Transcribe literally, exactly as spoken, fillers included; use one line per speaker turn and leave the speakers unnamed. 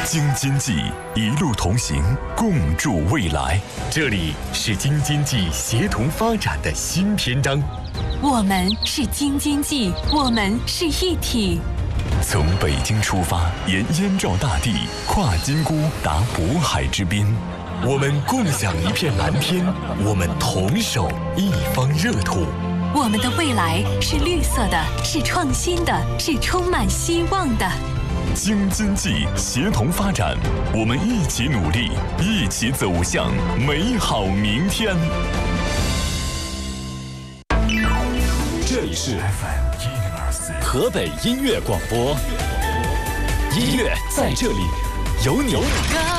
京津冀一路同行，共筑未来。这里是京津冀协同发展的新篇章。
我们是京津冀，我们是一体。
从北京出发，沿燕赵大地，跨金沽达渤海之滨。我们共享一片蓝天，我们同守一方热土。
我们的未来是绿色的，是创新的，是充满希望的。
京津冀协同发展，我们一起努力，一起走向美好明天。
这里是河北音乐广播，音乐在这里，有你。